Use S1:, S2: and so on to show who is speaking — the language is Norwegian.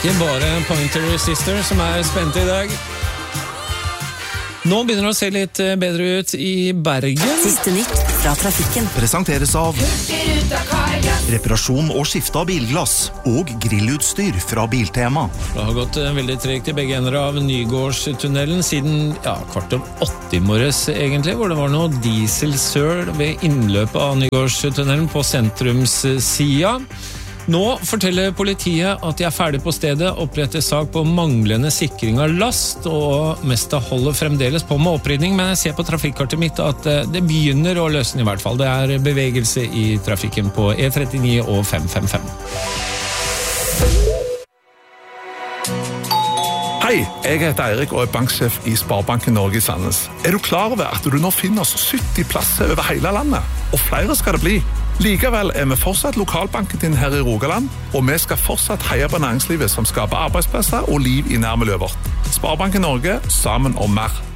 S1: Ikke bare Pointer Sister som spent I dag. Nå begynner det å se litt bedre ut I Bergen.
S2: Siste nytt fra trafikken.
S3: Presenteres av reparasjon og skifte av bilglass og grillutstyr fra Biltema.
S1: Det har gått veldig tregt I begge ender av Nygårdstunnelen siden 7:15 I morges egentlig, hvor det var noe dieselsøl ved innløpet av Nygårdstunnelen på sentrumssida. Nå forteller politiet at de ferdig på stedet, oppretter sak på manglende sikring av last, og Mesta holder fremdeles på med opprydning, men jeg ser på trafikkartet mitt at det begynner å løsne I hvert fall. Det bevegelse I trafikken på E39 og 555.
S4: Hei, jeg heter Eirik og banksjef I Sparebanken Norge I Sandnes. Du klar over at du nå finner oss 70 plasser over hele landet? Og flere skal det bli. Likevel vi fortsatt lokalbanken din her I Rogaland, og vi skal fortsatt heie på næringslivet som skaper arbeidsplasser og liv I nærmiljøet vårt. Sparebanken Norge, sammen om mer.